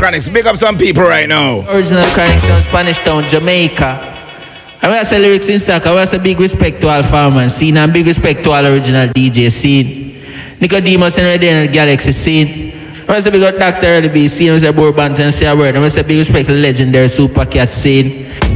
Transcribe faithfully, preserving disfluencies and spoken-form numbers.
Chronixx. Big up some people right now. Original Chronixx from Spanish Town, Jamaica. I want to say lyrics in stock. I want to say big respect to all farmers scene and big respect to all original D J scene. Nicodemus and Redden and Galaxy scene. I want to say big up Doctor Early B scene. I want to say Bourbons and say a word. I want to say big respect to the legendary Super Cat scene.